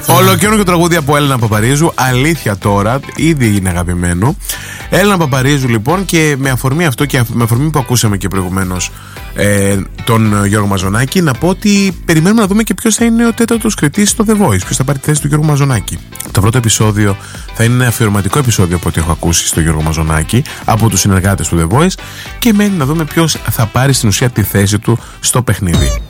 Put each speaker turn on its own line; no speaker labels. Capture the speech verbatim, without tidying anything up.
Ολοκαίρινο και τραγούδι από Έλενα Παπαρίζου. Αλήθεια τώρα, ήδη είναι αγαπημένο. Έλενα Παπαρίζου λοιπόν, και με αφορμή αυτό και με αφορμή που ακούσαμε και προηγουμένως ε, τον Γιώργο Μαζονάκη, να πω ότι περιμένουμε να δούμε και ποιος θα είναι ο τέταρτος κριτής στο The Voice. Ποιος θα πάρει τη θέση του Γιώργου Μαζονάκη. Το πρώτο επεισόδιο θα είναι ένα αφιερωματικό επεισόδιο από ό,τι έχω ακούσει στο Γιώργο Μαζονάκη από τους συνεργάτες του The Voice, και μένει να δούμε ποιος θα πάρει στην ουσία τη θέση του στο παιχνίδι.